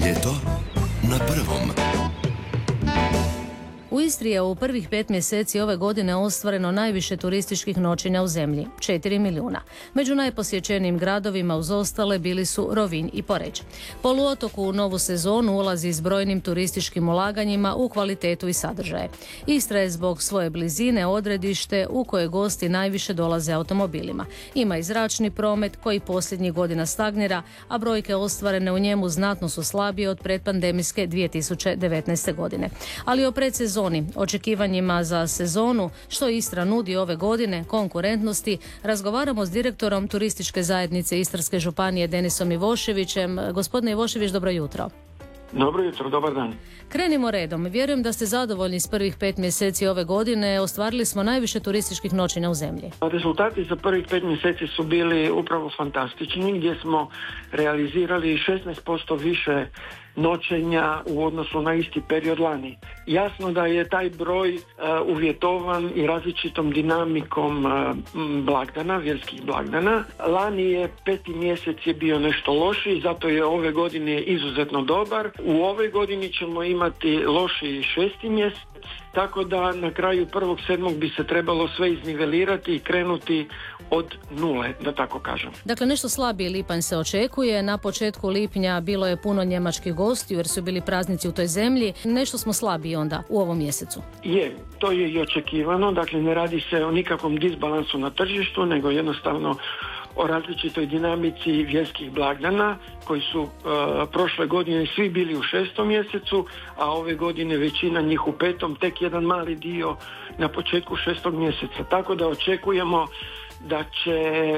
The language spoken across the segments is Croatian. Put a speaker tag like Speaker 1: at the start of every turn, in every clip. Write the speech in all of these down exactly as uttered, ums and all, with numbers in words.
Speaker 1: Ljeto na prvom.
Speaker 2: U Istri je u prvih pet mjeseci ove godine ostvareno najviše turističkih noćenja u zemlji, četiri milijuna. Među najposjećenijim gradovima uz ostale bili su Rovinj i Poreč. Poluotok u novu sezonu ulazi s brojnim turističkim ulaganjima u kvalitetu i sadržaje. Istra je zbog svoje blizine odredište u koje gosti najviše dolaze automobilima. Ima i zračni promet koji posljednjih godina stagnira, a brojke ostvarene u njemu znatno su slabije od predpandemijske dvije tisuće devetnaeste. godine. Ali o predsezoni, očekivanjima za sezonu, što Istra nudi ove godine, konkurentnosti, razgovaramo s direktorom turističke zajednice Istarske županije Denisom Ivoševićem. Gospodine Ivošević, dobro jutro.
Speaker 3: Dobro jutro, dobar dan.
Speaker 2: Krenimo redom. Vjerujem da ste zadovoljni s prvih pet mjeseci ove godine. Ostvarili smo najviše turističkih noćenja u zemlji.
Speaker 3: Rezultati za prvih pet mjeseci su bili upravo fantastični, gdje smo realizirali šesnaest posto više noćenja u odnosu na isti period lani. Jasno da je taj broj uh, uvjetovan i različitom dinamikom uh, blagdana, vjerskih blagdana. Lani je peti mjesec je bio nešto lošiji, zato je ove godine izuzetno dobar. U ovoj godini ćemo imati lošiji šesti mjesec, tako da na kraju prvog sedmog bi se trebalo sve iznivelirati i krenuti od nule, da tako kažem.
Speaker 2: Dakle, nešto slabiji lipanj se očekuje. Na početku lipnja bilo je puno njemačkih gostiju jer su bili praznici u toj zemlji. Nešto smo slabiji onda u ovom mjesecu.
Speaker 3: Je, to je i očekivano. Dakle, ne radi se o nikakvom disbalansu na tržištu, nego jednostavno o različitoj dinamici vjerskih blagdana koji su uh, prošle godine svi bili u šestom mjesecu, a ove godine većina njih u petom, tek jedan mali dio na početku šestog mjeseca. Tako da očekujemo da će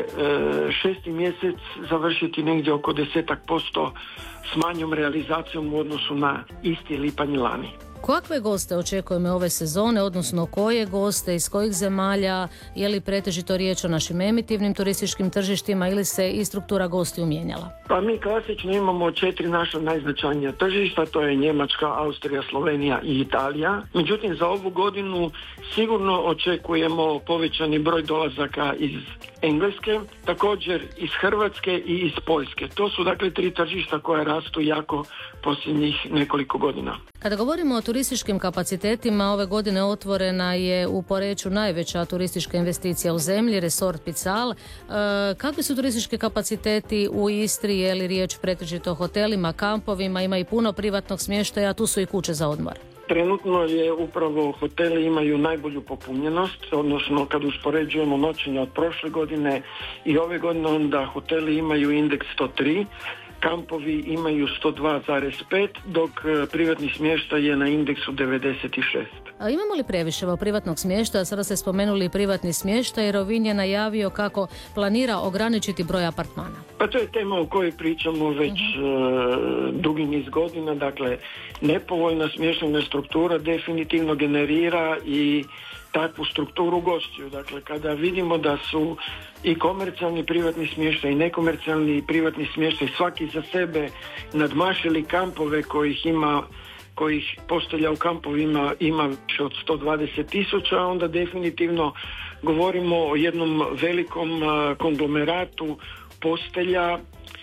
Speaker 3: uh, šesti mjesec završiti negdje oko desetak posto s manjom realizacijom u odnosu na isti lipanj lani.
Speaker 2: Kakve goste očekujemo ove sezone, odnosno koje goste, iz kojih zemalja, je li pretežito riječ o našim emitivnim turističkim tržištima ili se i struktura gostiju mijenjala?
Speaker 3: Pa mi klasično imamo četiri naša najznačajnija tržišta, to je Njemačka, Austrija, Slovenija i Italija. Međutim, za ovu godinu sigurno očekujemo povećani broj dolazaka iz Engleske, također iz Hrvatske i iz Poljske. To su dakle tri tržišta koja rastu jako posljednjih nekoliko godina.
Speaker 2: Kada govorimo o turističkim kapacitetima, ove godine otvorena je u Poreču najveća turistička investicija u zemlji, resort Pical. E, kakvi su turistički kapaciteti u Istri? Je li riječ pretežito o hotelima, kampovima? Ima i puno privatnog smještaja, tu su i kuće za odmor.
Speaker 3: Trenutno je upravo hoteli imaju najbolju popunjenost, odnosno kad uspoređujemo noćenja od prošle godine i ove godine, onda hoteli imaju indeks sto tri, kampovi imaju sto dva zarez pet, dok privatni smještaj je na indeksu devedeset šest.
Speaker 2: A imamo li previše privatnog smještaja? Sada ste spomenuli privatni smještaj, Rovinj je najavio kako planira ograničiti broj apartmana.
Speaker 3: Pa to je tema o kojoj pričamo već uh-huh. uh, dugi niz godina. Dakle, nepovoljna smještajna struktura definitivno generira i takvu strukturu gostiju. Dakle, kada vidimo da su i komercijalni privatni smještaj i nekomercijalni privatni smještaj svaki za sebe nadmašili kampove kojih ima kojih postelja u kampovima ima više od sto dvadeset tisuća, onda definitivno govorimo o jednom velikom uh, konglomeratu postelja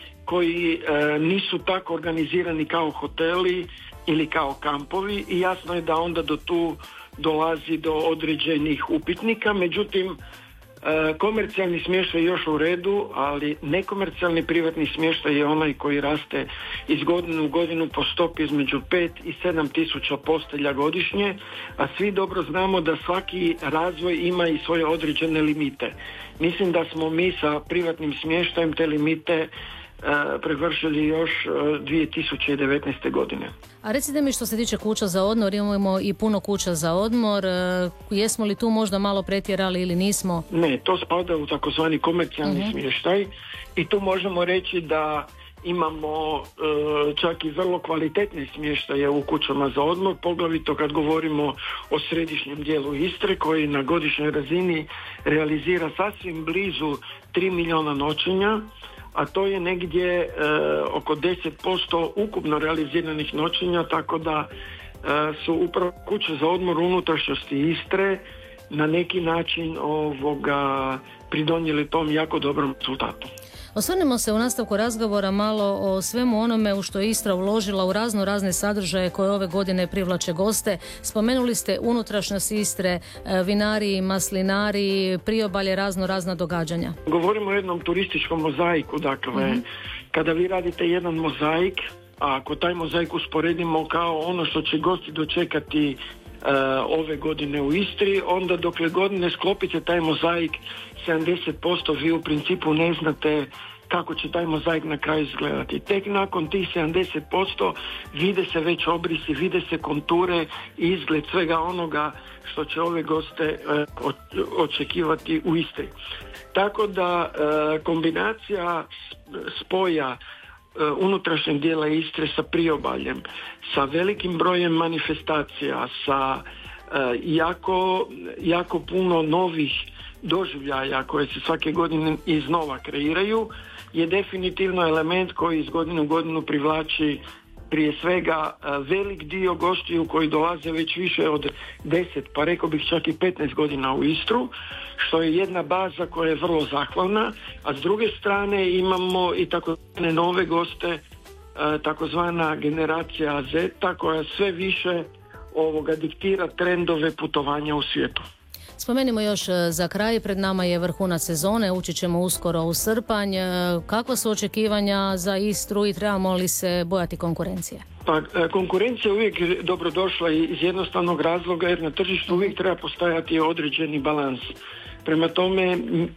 Speaker 3: koji uh, nisu tako organizirani kao hoteli ili kao kampovi i jasno je da onda do tu dolazi do određenih upitnika. Međutim, komercijalni smještaj je još u redu, ali nekomercijalni privatni smještaj je onaj koji raste iz godine u godinu po stopi između pet i sedam tisuća postelja godišnje, a svi dobro znamo da svaki razvoj ima i svoje određene limite. Mislim da smo mi sa privatnim smještajem te limite prevršili još dvije tisuće devetnaeste. godine.
Speaker 2: A recite mi, što se tiče kuća za odmor, imamo i puno kuća za odmor. Jesmo li tu možda malo pretjerali ili nismo?
Speaker 3: Ne, to spada u takozvani komercijalni uh-huh. smještaj i tu možemo reći da imamo e, čak i vrlo kvalitetne smještaje u kućama za odmor, poglavito kad govorimo o središnjem dijelu Istre koji na godišnjoj razini realizira sasvim blizu tri milijuna noćenja, a to je negdje e, oko deset posto ukupno realiziranih noćenja, tako da e, su upravo kuće za odmor u unutrašnjosti Istre na neki način ovoga pridonijeli tom jako dobrom rezultatu.
Speaker 2: Osvrnimo se u nastavku razgovora malo o svemu onome u što je Istra uložila u razno razne sadržaje koje ove godine privlače goste. Spomenuli ste unutrašnjost Istre, vinari, maslinari, priobalje, razno razna događanja.
Speaker 3: Govorimo o jednom turističkom mozaiku, dakle, mm-hmm. kada vi radite jedan mozaik, a ako taj mozaik usporedimo kao ono što će gosti dočekati uh, ove godine u Istri, onda dokle god ne sklopite taj mozaik sedamdeset posto vi u principu ne znate kako će taj mozaik na kraju izgledati. Tek nakon tih sedamdeset posto vide se već obrisi, vide se konture i izgled svega onoga što će ove goste uh, očekivati u Istri. Tako da uh, kombinacija spoja unutrašnjeg dijela Istre sa priobaljem, sa velikim brojem manifestacija, sa uh, jako, jako puno novih doživljaja koje se svake godine iznova kreiraju, je definitivno element koji iz godine u godinu privlači prije svega velik dio gostiju koji dolaze već više od deset, pa rekao bih čak i petnaest godina u Istru, što je jedna baza koja je vrlo zahvalna, a s druge strane imamo i takozvane nove goste, takozvana generacija Zeta koja sve više ovoga diktira trendove putovanja u svijetu.
Speaker 2: Spomenimo još za kraj, pred nama je vrhunac sezone, ući ćemo uskoro u srpanj. Kakva su očekivanja za Istru i trebamo li se bojati konkurencije?
Speaker 3: Pa konkurencija je uvijek dobrodošla iz jednostavnog razloga jer na tržištu uvijek treba postojati određeni balans. Prema tome,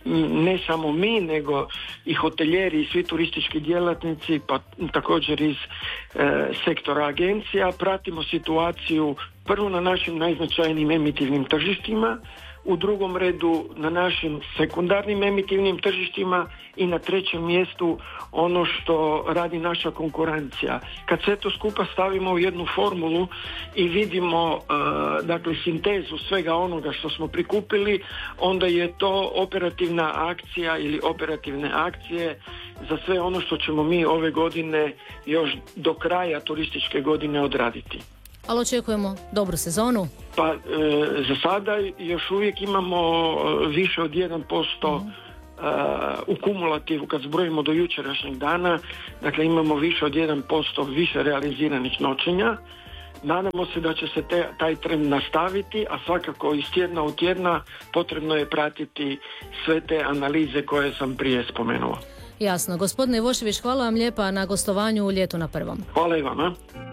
Speaker 3: ne samo mi, nego i hotelijeri i svi turistički djelatnici, pa također iz e, sektora agencija, pratimo situaciju prvo na našim najznačajnijim emitivnim tržištima, u drugom redu na našim sekundarnim emitivnim tržištima i na trećem mjestu ono što radi naša konkurencija. Kad sve to skupa stavimo u jednu formulu i vidimo uh, dakle sintezu svega onoga što smo prikupili, onda je to operativna akcija ili operativne akcije za sve ono što ćemo mi ove godine još do kraja turističke godine odraditi.
Speaker 2: Ali očekujemo dobru sezonu?
Speaker 3: Pa e, za sada još uvijek imamo više od jedan posto mm. e, u kumulativu kad zbrojimo do jučerašnjeg dana, dakle imamo više od jedan posto više realiziranih noćenja. Nadamo se da će se te, taj trend nastaviti, a svakako iz tjedna u tjedna potrebno je pratiti sve te analize koje sam prije spomenuo.
Speaker 2: Jasno. Gospodine Ivošević, hvala vam lijepa na gostovanju u Ljetu na prvom.
Speaker 3: Hvala i vama.